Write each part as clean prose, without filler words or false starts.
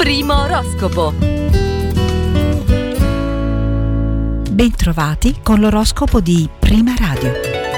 Primo oroscopo. Bentrovati con l'oroscopo di Prima Radio.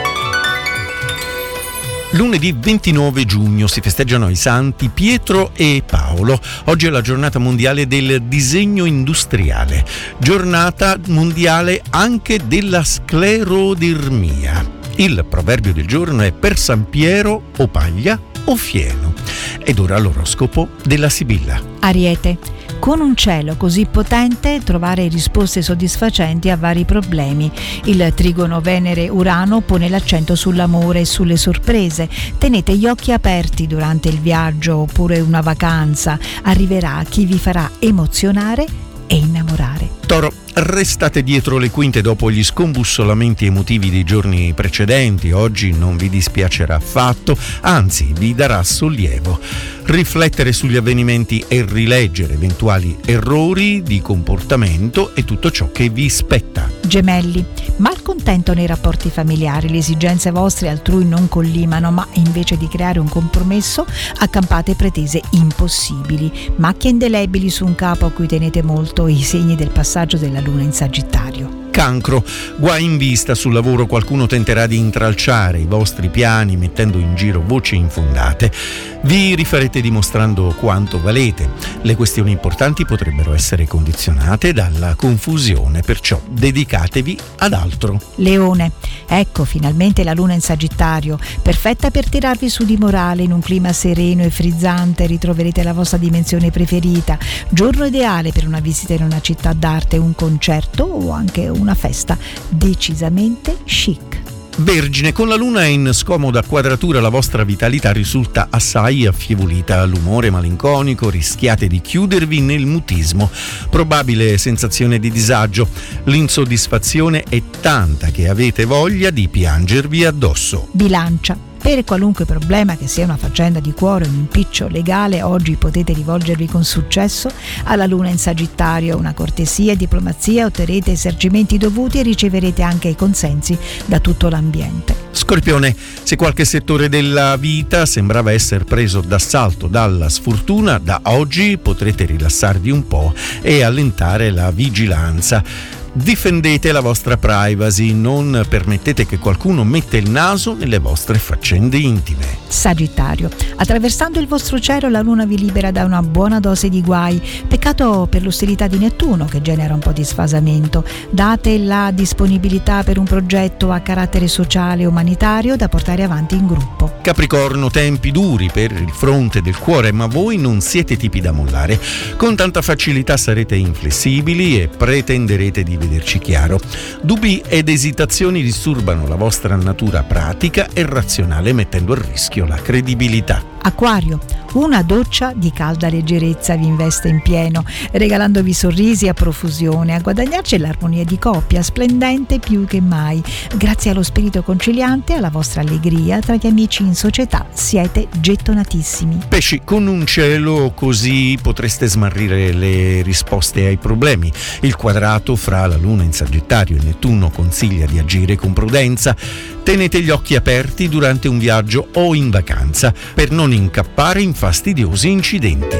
Lunedì 29 giugno si festeggiano i santi Pietro e Paolo. Oggi è la giornata mondiale del disegno industriale, giornata mondiale anche della sclerodermia. Il proverbio del giorno è: per San Piero o paglia o fieno. Ed ora l'oroscopo della Sibilla. Ariete. Con un cielo così potente trovare risposte soddisfacenti a vari problemi. Il trigono Venere-Urano pone l'accento sull'amore e sulle sorprese. Tenete gli occhi aperti durante il viaggio oppure una vacanza. Arriverà chi vi farà emozionare e innamorare. Toro, restate dietro le quinte dopo gli scombussolamenti emotivi dei giorni precedenti. Oggi non vi dispiacerà affatto, anzi vi darà sollievo. Riflettere sugli avvenimenti e rileggere eventuali errori di comportamento è tutto ciò che vi spetta. Gemelli. Malcontento nei rapporti familiari, le esigenze vostre altrui non collimano, ma invece di creare un compromesso accampate pretese impossibili. Macchie indelebili su un capo a cui tenete molto, i segni del passaggio della luna in Sagittario. Cancro, guai in vista sul lavoro, qualcuno tenterà di intralciare i vostri piani mettendo in giro voci infondate. Vi rifarete dimostrando quanto valete. Le questioni importanti potrebbero essere condizionate dalla confusione, perciò dedicatevi ad altro. Leone. Ecco finalmente la luna in Sagittario, perfetta per tirarvi su di morale. In un clima sereno e frizzante ritroverete la vostra dimensione preferita. Giorno ideale per una visita in una città d'arte, un concerto o anche una festa decisamente chic. Vergine, con la luna in scomoda quadratura la vostra vitalità risulta assai affievolita. L'umore malinconico, rischiate di chiudervi nel mutismo. Probabile sensazione di disagio. L'insoddisfazione è tanta che avete voglia di piangervi addosso. Bilancia. Per qualunque problema, che sia una faccenda di cuore o un impiccio legale, oggi potete rivolgervi con successo alla luna in Sagittario. Una cortesia e diplomazia, otterrete i esercimenti dovuti e riceverete anche i consensi da tutto l'ambiente. Scorpione, se qualche settore della vita sembrava essere preso d'assalto dalla sfortuna, da oggi potrete rilassarvi un po' e allentare la vigilanza. Difendete la vostra privacy, non permettete che qualcuno metta il naso nelle vostre faccende intime. Sagittario. Attraversando il vostro cielo la luna vi libera da una buona dose di guai. Peccato per l'ostilità di Nettuno che genera un po' di sfasamento. Date la disponibilità per un progetto a carattere sociale e umanitario da portare avanti in gruppo. Capricorno, tempi duri per il fronte del cuore, ma voi non siete tipi da mollare. Con tanta facilità sarete inflessibili e pretenderete di vederci chiaro. Dubbi ed esitazioni disturbano la vostra natura pratica e razionale, mettendo a rischio la credibilità. Acquario. Una doccia di calda leggerezza vi investe in pieno, regalandovi sorrisi a profusione. A guadagnarci l'armonia di coppia, splendente più che mai. Grazie allo spirito conciliante e alla vostra allegria tra gli amici in società siete gettonatissimi. Pesci, con un cielo così potreste smarrire le risposte ai problemi. Il quadrato fra la luna in Sagittario e Nettuno consiglia di agire con prudenza. Tenete gli occhi aperti durante un viaggio o in vacanza per non incappare in fastidiosi incidenti.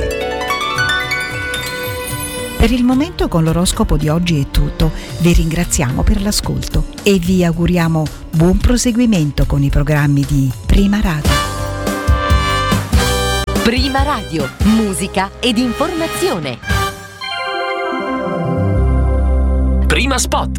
Per il momento con l'oroscopo di oggi è tutto. Vi ringraziamo per l'ascolto e vi auguriamo buon proseguimento con i programmi di Prima Radio. Prima Radio, musica ed informazione. Prima spot.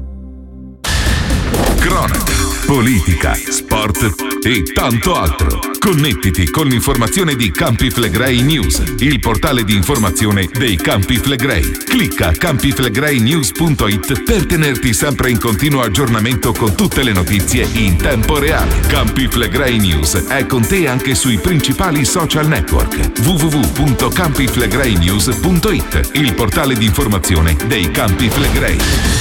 Cronaca, politica, sport e tanto altro. Connettiti con l'informazione di Campi Flegrei News, il portale di informazione dei Campi Flegrei. Clicca campiflegreinews.it per tenerti sempre in continuo aggiornamento con tutte le notizie in tempo reale. Campi Flegrei News è con te anche sui principali social network. www.campiflegreinews.it, il portale di informazione dei Campi Flegrei.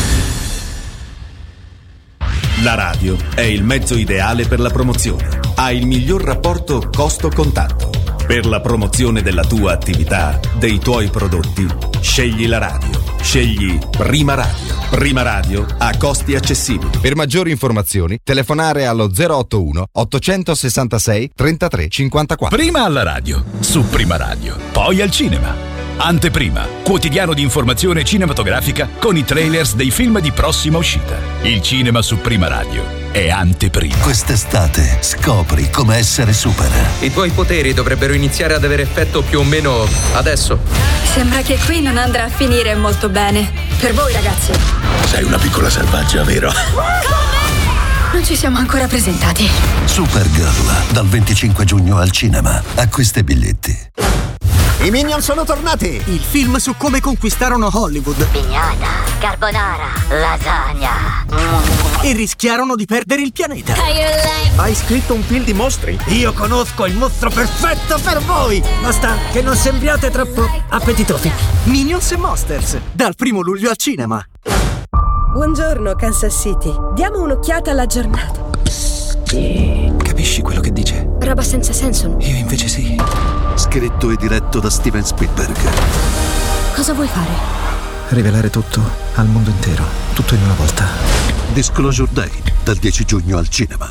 La radio è il mezzo ideale per la promozione. Ha il miglior rapporto costo-contatto. Per la promozione della tua attività, dei tuoi prodotti, scegli la radio. Scegli Prima Radio. Prima Radio a costi accessibili. Per maggiori informazioni, telefonare allo 081 866 33 54. Prima alla radio, su Prima Radio, poi al cinema. Anteprima, quotidiano di informazione cinematografica con i trailers dei film di prossima uscita. Il cinema su Prima Radio è Anteprima. Quest'estate scopri come essere super. I tuoi poteri dovrebbero iniziare ad avere effetto più o meno adesso. Sembra che qui non andrà a finire molto bene. Per voi, ragazzi. Sei una piccola selvaggia, vero? Non ci siamo ancora presentati. Supergirl, dal 25 giugno al cinema. Acquista i biglietti. I Minion sono tornati! Il film su come conquistarono Hollywood. Pignata, carbonara, lasagna. E rischiarono di perdere il pianeta. Hai scritto un film di mostri? Io conosco il mostro perfetto per voi! Basta che non sembriate troppo appetitosi. Minions e Monsters, dal 1 luglio al cinema. Buongiorno, Kansas City. Diamo un'occhiata alla giornata. Capisci quello che dice? Roba senza senso. Io invece sì. Scritto e diretto da Steven Spielberg. Cosa vuoi fare? Rivelare tutto al mondo intero, tutto in una volta. Disclosure Day, dal 10 giugno al cinema.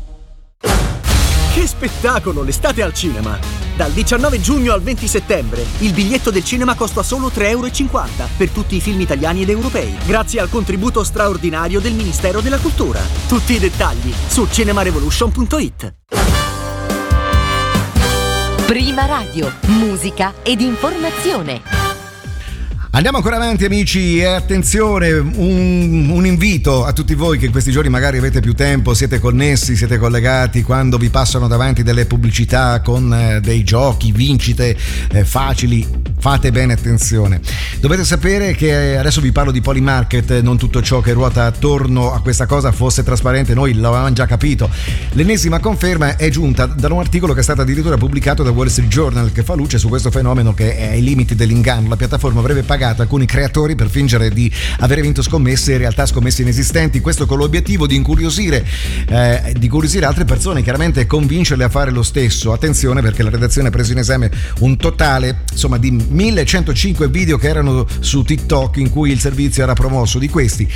Che spettacolo, l'estate al cinema! Dal 19 giugno al 20 settembre il biglietto del cinema costa solo €3,50 per tutti i film italiani ed europei, grazie al contributo straordinario del Ministero della Cultura. Tutti i dettagli su cinemarevolution.it. Prima Radio, musica ed informazione. Andiamo ancora avanti, amici, e attenzione, un invito a tutti voi che in questi giorni magari avete più tempo, siete connessi, siete collegati, quando vi passano davanti delle pubblicità con dei giochi, vincite facili, fate bene attenzione. Dovete sapere che adesso vi parlo di Polymarket, non tutto ciò che ruota attorno a questa cosa fosse trasparente, noi l'avevamo già capito. L'ennesima conferma è giunta da un articolo che è stato addirittura pubblicato da Wall Street Journal, che fa luce su questo fenomeno che è ai limiti dell'inganno. La piattaforma avrebbe pagato alcuni creatori per fingere di avere vinto scommesse, in realtà scommesse inesistenti, questo con l'obiettivo di incuriosire altre persone, chiaramente convincerle a fare lo stesso. Attenzione, perché la redazione ha preso in esame un totale di 1105 video che erano su TikTok in cui il servizio era promosso. Di questi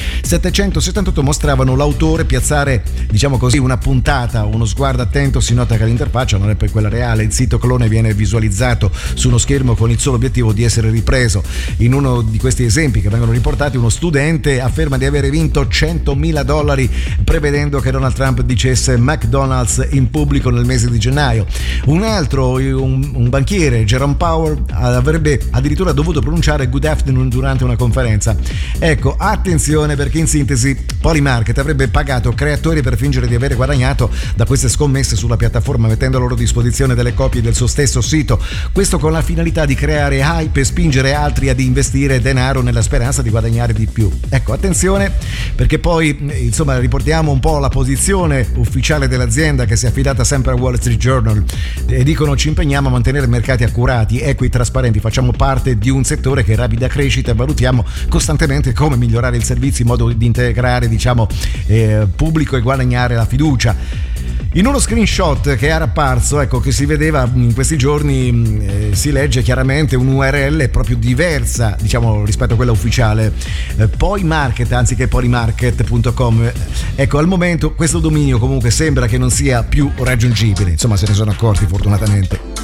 778 mostravano l'autore piazzare, una puntata, uno sguardo attento, si nota che l'interfaccia non è per quella reale, il sito clone viene visualizzato su uno schermo con il solo obiettivo di essere ripreso. In uno di questi esempi che vengono riportati, uno studente afferma di avere vinto $100.000 prevedendo che Donald Trump dicesse McDonald's in pubblico nel mese di gennaio. Un altro, un banchiere, Jerome Powell, avrebbe addirittura dovuto pronunciare Good Afternoon durante una conferenza. Ecco, attenzione, perché in sintesi Polymarket avrebbe pagato creatori per fingere di avere guadagnato da queste scommesse sulla piattaforma, mettendo a loro disposizione delle copie del suo stesso sito, questo con la finalità di creare hype e spingere altri ad investire denaro nella speranza di guadagnare di più. Ecco, attenzione, perché poi riportiamo un po' la posizione ufficiale dell'azienda, che si è affidata sempre a Wall Street Journal, e dicono: ci impegniamo a mantenere mercati accurati, equi e trasparenti, facciamo parte di un settore che è in rapida crescita e valutiamo costantemente come migliorare il servizio in modo di integrare pubblico e guadagnare la fiducia. In uno screenshot che era apparso, che si vedeva in questi giorni, si legge chiaramente un'URL proprio diversa, rispetto a quella ufficiale, Polymarket anziché polymarket.com. Al momento questo dominio comunque sembra che non sia più raggiungibile, se ne sono accorti fortunatamente.